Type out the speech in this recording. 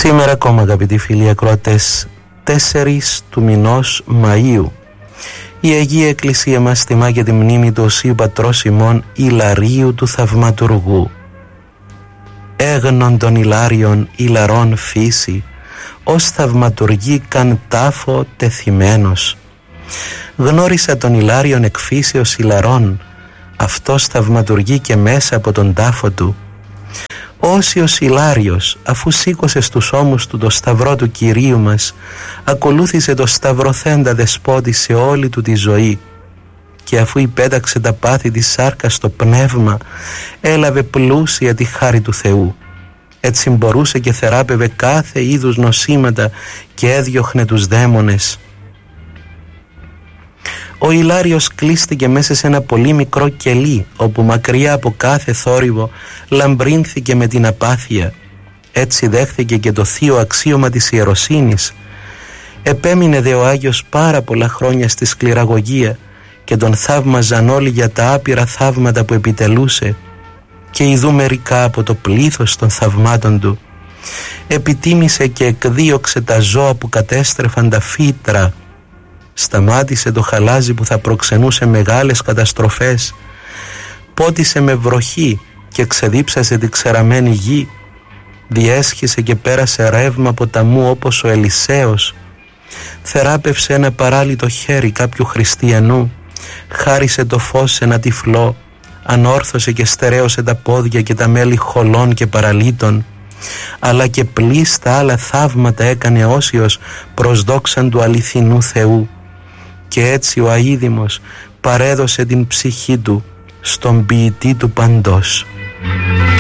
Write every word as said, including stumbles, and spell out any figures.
Σήμερα ακόμα, αγαπητοί φίλοι ακροατές, τέσσερις του μηνός Μαΐου, η Αγία Εκκλησία μας τιμά και τη μνήμη του Οσίου Πατρός ημών Ιλαρίου του Θαυματουργού. Έγνον των Ιλάριων Ιλαρών φύση, ως θαυματουργή καν τάφο τεθυμένος. Γνώρισα τον Ιλάριον εκ φύσεως Ιλαρών, αυτός θαυματουργεί και μέσα από τον τάφο του. Όσιος Ιλάριος, αφού σήκωσε στους ώμους του το σταυρό του Κυρίου μας, ακολούθησε το σταυρωθέντα δεσπότη σε όλη του τη ζωή, και αφού υπέταξε τα πάθη της σάρκας στο πνεύμα, έλαβε πλούσια τη χάρη του Θεού. Έτσι μπορούσε και θεράπευε κάθε είδους νοσήματα και έδιωχνε τους δαίμονες. Ο Ιλάριος κλείστηκε μέσα σε ένα πολύ μικρό κελί, όπου μακριά από κάθε θόρυβο λαμπρύνθηκε με την απάθεια. Έτσι δέχθηκε και το θείο αξίωμα της ιεροσύνης. Επέμεινε δε ο Άγιος πάρα πολλά χρόνια στη σκληραγωγία και τον θαύμαζαν όλοι για τα άπειρα θαύματα που επιτελούσε, και ειδού μερικά από το πλήθος των θαυμάτων του. Επιτίμησε και εκδίωξε τα ζώα που κατέστρεφαν τα φύτρα, σταμάτησε το χαλάζι που θα προξενούσε μεγάλες καταστροφές, πότισε με βροχή και ξεδίψασε τη ξεραμένη γη, διέσχισε και πέρασε ρεύμα ποταμού όπως ο Ελισέος, θεράπευσε ένα παράλυτο χέρι κάποιου χριστιανού, χάρισε το φως σε ένα τυφλό, ανόρθωσε και στερέωσε τα πόδια και τα μέλη χολών και παραλύτων, αλλά και πλήστα άλλα θαύματα έκανε όσιος προς δόξαν του αληθινού Θεού. Και έτσι ο αείδημος παρέδωσε την ψυχή του στον ποιητή του παντός.